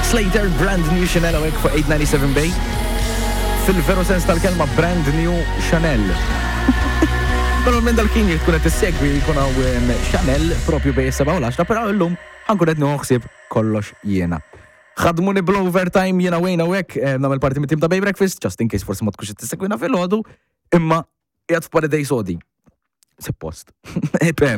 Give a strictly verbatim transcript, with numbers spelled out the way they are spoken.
Slater, brand new Chanel għawek for eight ninety-seven Bay. Fil-veru sens tal-kelma brand new Chanel. Pero minn dal-king tkun qed issegwi jkun hawn Chanel propju bej is-seba' u l-għaxra, però llum ankun qed nieħu kollox jiena. Ħadmuni bl-overtime jiena wejn hawnhekk nagħmel parti mit-tim ta' Bay Breakfast, just in case forsi ma tkunx qed tissegwina fil-ħodu, imma qiegħed f'Paradise Odi. Suppost. Epem.